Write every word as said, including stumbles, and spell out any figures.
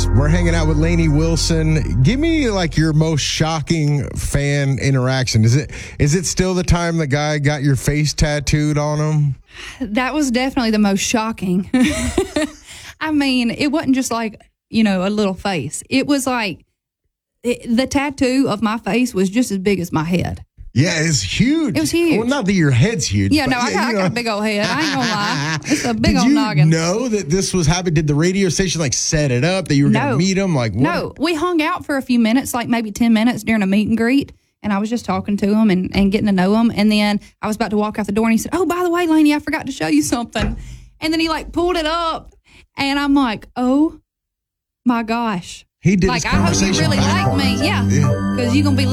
We're hanging out with Lainey Wilson. Give me like your most shocking fan interaction. Is it is it still the time the guy got your face tattooed on him? That was definitely the most shocking. I mean, it wasn't just like, you know, a little face. It was like it, the tattoo of my face was just as big as my head. Yeah, it's huge. It was huge. Well, not that your head's huge. Yeah, but no, I got, I got a big old head. I ain't gonna lie. It's a big Did old you noggin. know that this was happening? Did the radio station like set it up that you were No. going to meet him? Like, what? No, we hung out for a few minutes, like maybe ten minutes during a meet and greet. And I was just talking to him and, and getting to know him. And then I was about to walk out the door and he said, "Oh, by the way, Lainey, I forgot to show you something." And then he like pulled it up and I'm like, oh my gosh. He did Like, his I hope you conversation really like backwards. me. Yeah. Yeah. Because you're going to be